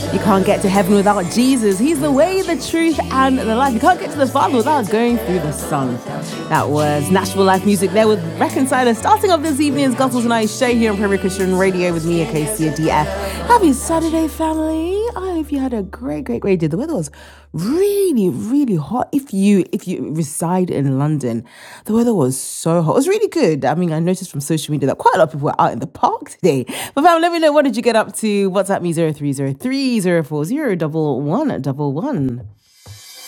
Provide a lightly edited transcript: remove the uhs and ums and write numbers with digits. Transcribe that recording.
You can't get to heaven without Jesus. He's the way, the truth, and the life. You can't get to the Father without going through the Son. That was Nashville Life Music there with Reconciler. Starting off this evening's Gospel Tonight show here on Premier Christian Radio with me, Acacia DF. Happy Saturday, family. I hope you had a great day. The weather was really hot. If you reside in London, the weather was so hot. It was really good. I mean, I noticed from social media that quite a lot of people were out in the park today. But fam, let me know, what did you get up to? WhatsApp me 0303 040 1111.